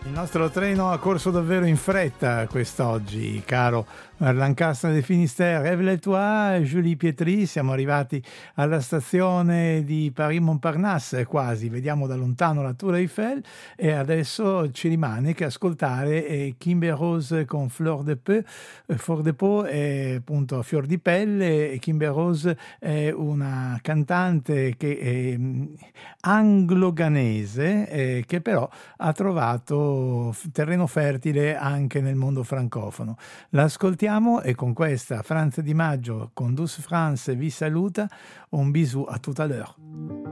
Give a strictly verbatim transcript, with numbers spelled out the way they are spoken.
Il nostro treno ha corso davvero in fretta quest'oggi, caro Lancastre del Finistère. Ève-le-toi, Julie Pietri, siamo arrivati alla stazione di Paris-Montparnasse quasi, vediamo da lontano la Tour Eiffel e adesso ci rimane che ascoltare eh, Kimber Rose con Fleur de Peau. Fleur de Peau è appunto fior di pelle e Kimber Rose è una cantante che è anglo-ghanese eh, che però ha trovato terreno fertile anche nel mondo francofono. L'ascoltiamo e con questa Franz Di Maggio con Douce France vi saluta. Un bisou, a tout à l'heure.